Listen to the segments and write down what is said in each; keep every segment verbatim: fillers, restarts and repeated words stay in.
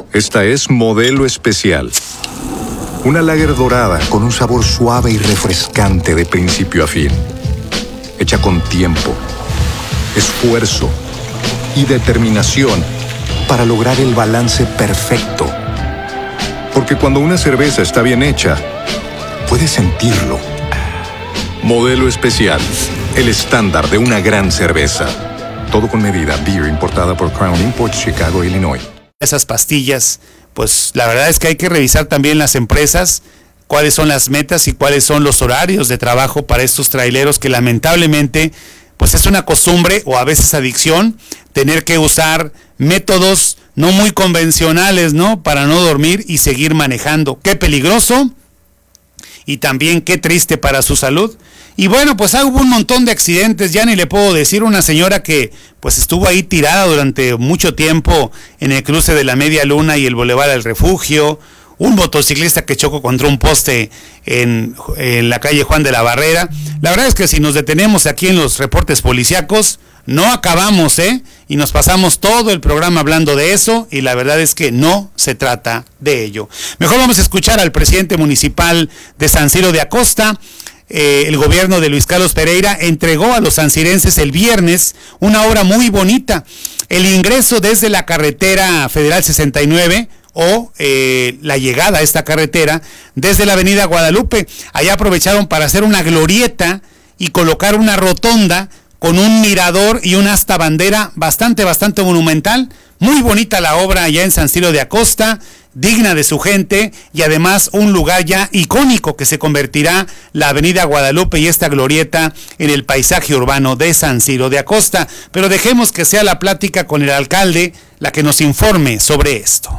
Esta es Modelo Especial. Una lager dorada con un sabor suave y refrescante de principio a fin. Hecha con tiempo, esfuerzo y determinación para lograr el balance perfecto. Porque cuando una cerveza está bien hecha, puedes sentirlo. Modelo Especial, el estándar de una gran cerveza. Todo con medida. Beer importada por Crown Imports, Chicago, Illinois. Esas pastillas, pues la verdad es que hay que revisar también las empresas, cuáles son las metas y cuáles son los horarios de trabajo para estos traileros que lamentablemente, pues es una costumbre o a veces adicción, tener que usar métodos no muy convencionales, ¿no? Para no dormir y seguir manejando. Qué peligroso y también qué triste para su salud. Y bueno, pues hubo un montón de accidentes, ya ni le puedo decir, una señora que pues estuvo ahí tirada durante mucho tiempo en el cruce de la Media Luna y el Boulevard del Refugio, un motociclista que chocó contra un poste en, en la calle Juan de la Barrera. La verdad es que si nos detenemos aquí en los reportes policíacos, no acabamos, ¿eh? Y nos pasamos todo el programa hablando de eso, y la verdad es que no se trata de ello. Mejor vamos a escuchar al presidente municipal de San Ciro de Acosta. Eh, el gobierno de Luis Carlos Pereira entregó a los sancirenses el viernes una obra muy bonita, el ingreso desde la carretera Federal sesenta y nueve o eh, la llegada a esta carretera desde la avenida Guadalupe. Allá aprovecharon para hacer una glorieta y colocar una rotonda con un mirador y una asta bandera bastante, bastante monumental. Muy bonita la obra allá en San Ciro de Acosta, digna de su gente, y además un lugar ya icónico que se convertirá la avenida Guadalupe y esta glorieta en el paisaje urbano de San Ciro de Acosta. Pero dejemos que sea la plática con el alcalde la que nos informe sobre esto.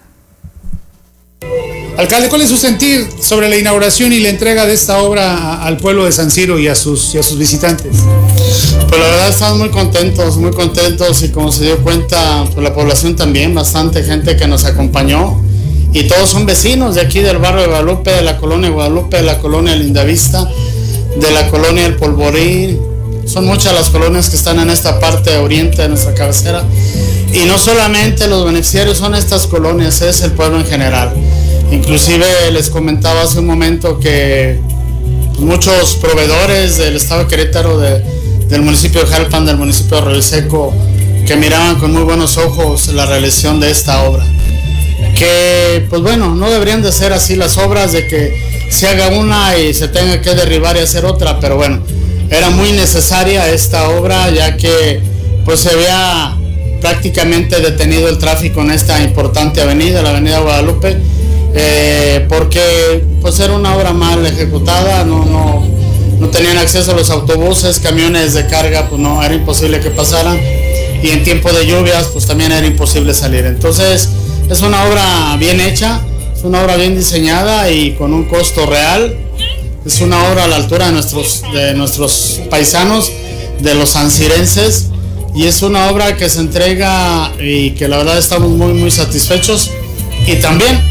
Alcalde, ¿cuál es su sentir sobre la inauguración y la entrega de esta obra al pueblo de San Ciro y a sus, y a sus visitantes? Pues la verdad estamos muy contentos, muy contentos, y como se dio cuenta, pues la población también, bastante gente que nos acompañó, y todos son vecinos de aquí del barrio de Guadalupe, de la colonia Guadalupe, de la colonia Lindavista, de la colonia El Polvorín. Son muchas las colonias que están en esta parte oriente de nuestra cabecera, y no solamente los beneficiarios son estas colonias, es el pueblo en general. Inclusive les comentaba hace un momento que pues, muchos proveedores del estado de Querétaro, de, del municipio de Jalpan, del municipio de Arroyo Seco, que miraban con muy buenos ojos la realización de esta obra. Que pues bueno, no deberían de ser así las obras, de que se haga una y se tenga que derribar y hacer otra, pero bueno, era muy necesaria esta obra, ya que pues se había prácticamente detenido el tráfico en esta importante avenida, la avenida Guadalupe, eh, porque pues era una obra mal ejecutada, no, no, no tenían acceso a los autobuses, camiones de carga, pues no, era imposible que pasaran, y en tiempo de lluvias pues también era imposible salir. Entonces es una obra bien hecha, es una obra bien diseñada y con un costo real, es una obra a la altura de nuestros, de nuestros paisanos, de los sancirenses, y es una obra que se entrega y que la verdad estamos muy muy satisfechos, y también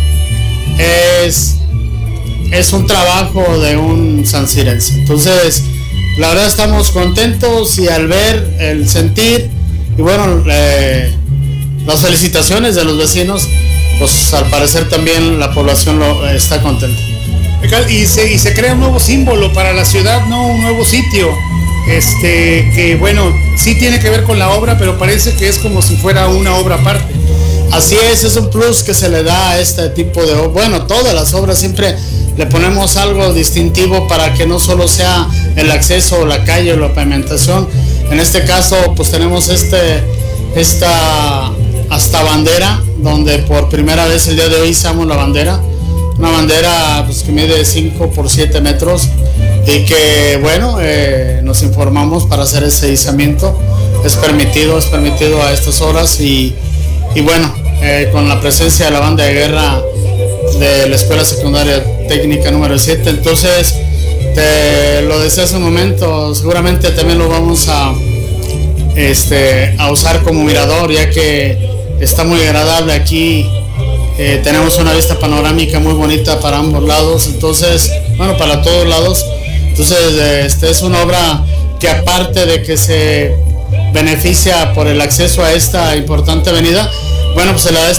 es, es un trabajo de un sancirense. Entonces la verdad estamos contentos, y al ver el sentir y bueno, eh, las felicitaciones de los vecinos, pues al parecer también la población lo, eh, está contenta. Y se, y se crea un nuevo símbolo para la ciudad, ¿no? Un nuevo sitio, este, que bueno, sí tiene que ver con la obra, pero parece que es como si fuera una obra aparte. Así es, es un plus que se le da a este tipo de obras. Bueno, todas las obras siempre le ponemos algo distintivo para que no solo sea el acceso o la calle o la pavimentación. En este caso, pues tenemos este, esta hasta bandera, donde por primera vez el día de hoy izamos la bandera. Una bandera pues, que mide cinco por siete metros, y que bueno, eh, nos informamos para hacer ese izamiento. Es permitido, es permitido a estas horas, y, y bueno, eh, con la presencia de la banda de guerra de la Escuela Secundaria Técnica número siete, entonces te lo decía hace un momento, seguramente también lo vamos a, este, a usar como mirador, ya que está muy agradable aquí. Eh, tenemos una vista panorámica muy bonita para ambos lados, entonces, bueno, para todos lados. Entonces, este es una obra que, aparte de que se beneficia por el acceso a esta importante avenida, bueno, pues se le da